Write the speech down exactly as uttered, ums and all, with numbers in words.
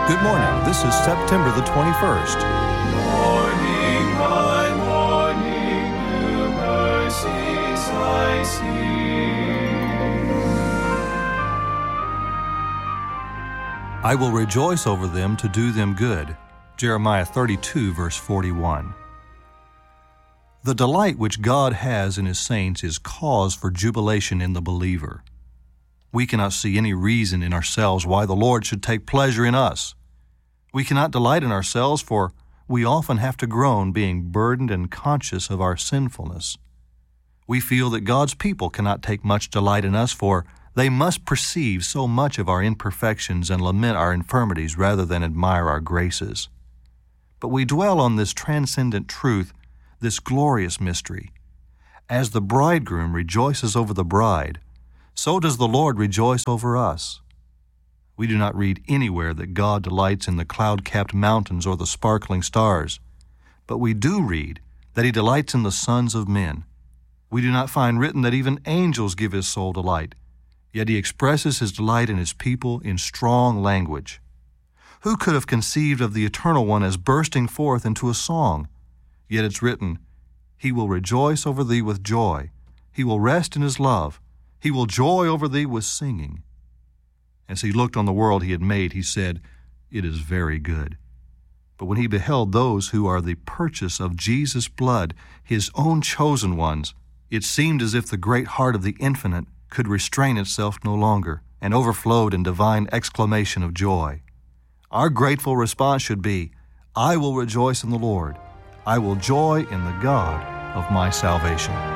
Good morning. This is September the twenty-first. Morning by morning, new mercies I see. I will rejoice over them to do them good. Jeremiah thirty-two, verse forty-one. The delight which God has in His saints is cause for jubilation in the believer. We cannot see any reason in ourselves why the Lord should take pleasure in us. We cannot delight in ourselves, for we often have to groan, being burdened and conscious of our sinfulness. We feel that God's people cannot take much delight in us, for they must perceive so much of our imperfections and lament our infirmities rather than admire our graces. But we dwell on this transcendent truth, this glorious mystery. As the bridegroom rejoices over the bride, so does the Lord rejoice over us. We do not read anywhere that God delights in the cloud-capped mountains or the sparkling stars, but we do read that He delights in the sons of men. We do not find written that even angels give His soul delight, yet He expresses His delight in His people in strong language. Who could have conceived of the Eternal One as bursting forth into a song? Yet it's written, He will rejoice over thee with joy. He will rest in His love. He will joy over thee with singing. As He looked on the world He had made, He said, It is very good. But when He beheld those who are the purchase of Jesus' blood, His own chosen ones, it seemed as if the great heart of the Infinite could restrain itself no longer and overflowed in divine exclamation of joy. Our grateful response should be, I will rejoice in the Lord. I will joy in the God of my salvation.